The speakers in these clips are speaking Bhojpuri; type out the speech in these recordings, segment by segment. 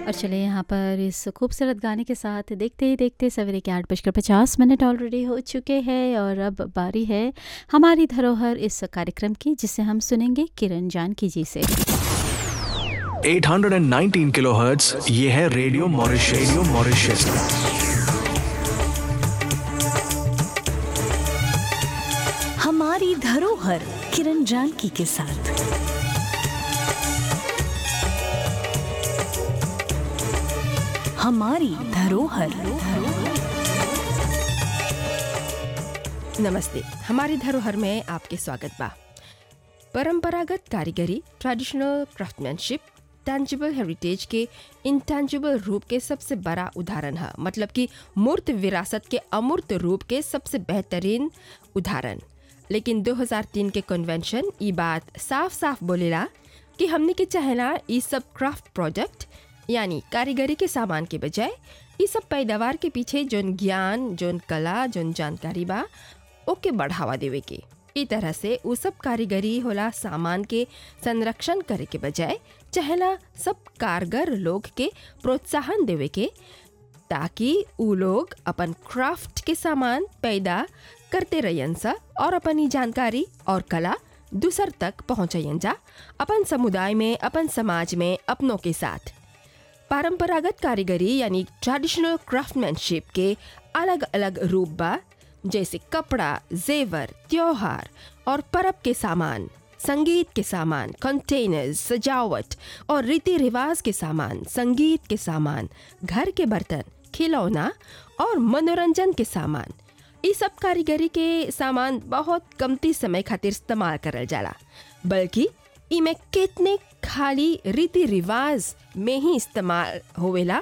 और चले यहाँ पर इस खूबसूरत गाने के साथ देखते ही देखते सवेरे के 8:50 ऑलरेडी हो चुके हैं और अब बारी है हमारी धरोहर इस कार्यक्रम की, जिसे हम सुनेंगे किरण जानकी जी से। 819 किलोहर्ट्ज़, ये है रेडियो मॉरिशस। हमारी धरोहर किरण जानकी के साथ। हमारी धरोहर। नमस्ते, हमारी धरोहर में आपके स्वागत बा। परंपरागत कारीगरी, ट्रेडिशनल क्राफ्टमैनशिप, टैंजिबल हेरिटेज के इंटैंजिबल रूप के सबसे बड़ा उदाहरण है, मतलब कि मूर्त विरासत के अमूर्त रूप के सबसे बेहतरीन उदाहरण। लेकिन 2003 के कन्वेंशन ये बात साफ साफ बोलेला कि हमने के चाहेला ये सब क्राफ्ट प्रोडक्ट यानी कारीगरी के सामान के बजाय ये सब पैदावार के पीछे जोन ज्ञान, जोन कला, जोन जानकारी बा ओके बढ़ावा देवे के। ई तरह से वो सब कारीगरी होला सामान के संरक्षण करे के बजाय चाहेला सब कारगर लोग के प्रोत्साहन देवे के, ताकि वो लोग अपन क्राफ्ट के सामान पैदा करते रहन सा और अपनी जानकारी और कला दूसर तक पहुँचयन जा, अपन समुदाय में, अपन समाज में, अपनों के साथ। परंपरागत कारीगरी यानी ट्रेडिशनल क्राफ्टमैनशिप के अलग अलग रूप बा, जैसे कपड़ा, जेवर, त्योहार और परब के सामान, संगीत के सामान, कंटेनर्स, सजावट और रीति रिवाज के सामान, संगीत के सामान, घर के बर्तन, खिलौना और मनोरंजन के सामान। ये सब कारीगरी के सामान बहुत कमती समय खातिर इस्तेमाल करल जाला, बल्कि इमें कितने खाली रीति रिवाज में ही इस्तेमाल होवेला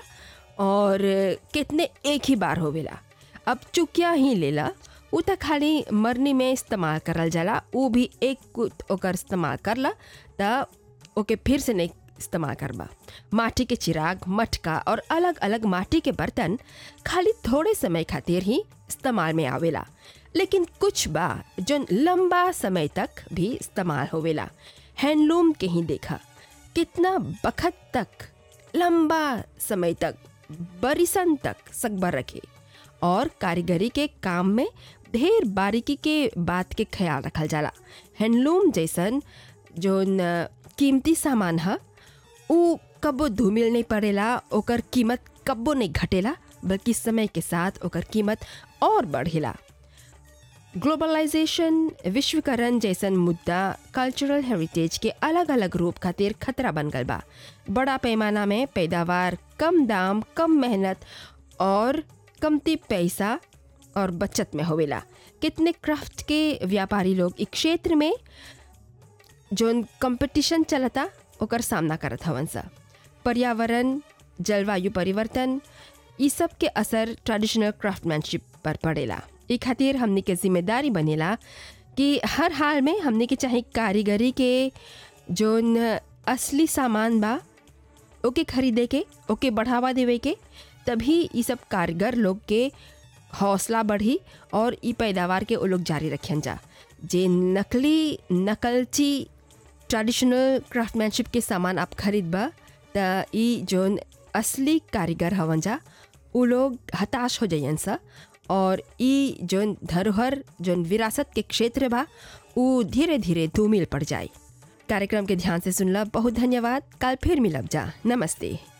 और कितने एक ही बार होवेला। अब चुकिया ही लेला, उ त खाली मरनी में इस्तेमाल करल जाला, वो भी एक कुछ ओकर इस्तेमाल करला त ओके फिर से नहीं इस्तेमाल करबा। माटी के चिराग, मटका और अलग अलग माटी के बर्तन खाली थोड़े समय खातिर ही इस्तेमाल में आवेला, लेकिन कुछ बा जो लंबा समय तक भी इस्तेमाल होवेला। हैंडलूम के ही देखा कितना बखत तक, लंबा समय तक, बरिसन तक सकबर रखे और कारीगरी के काम में ढेर बारीकी के बात के ख्याल रखल जाला। हैंडलूम जैसन जो कीमती सामान है उ कबो धूमिल नहीं पड़ेला, ओकर कीमत कबो नहीं घटेला, बल्कि समय के साथ ओकर कीमत और बढ़ेला। ग्लोबलाइजेशन, विश्वकरण जैसन मुद्दा कल्चरल हेरिटेज के अलग अलग रूप खातिर खतरा बन गल बा। बड़ा पैमाना में पैदावार, कम दाम, कम मेहनत और कमती पैसा और बचत में होवेला। कितने क्राफ्ट के व्यापारी लोग इस क्षेत्र में जोन कंपटीशन चलता ओकर सामना करत हवन सा। पर्यावरण, जलवायु परिवर्तन, ये सब के असर ट्रेडिशनल क्राफ्टमैनशिप पर पड़ेला। ई खातिर हमने के जिम्मेदारी बनेला कि हर हाल में हमने के चाहे कारीगरी के जोन असली सामान बा ओके खरीदे के, ओके बढ़ावा देवे के, तभी ये सब कारीगर लोग के हौसला बढ़ी और ई पैदावार के वो लोग जारी रखन जा। जे नकली, नकलची ट्रेडिशनल क्राफ्टमैनशिप के सामान आप खरीद बा त ई जोन असली कारीगर हवन जा वो लोग हताश हो जाइन सा और ई जोन धरोहर, जोन विरासत के क्षेत्र बा वो धीरे धीरे धूमिल पड़ जाए। कार्यक्रम के ध्यान से सुनला बहुत धन्यवाद। कल फिर मिलब जा। नमस्ते।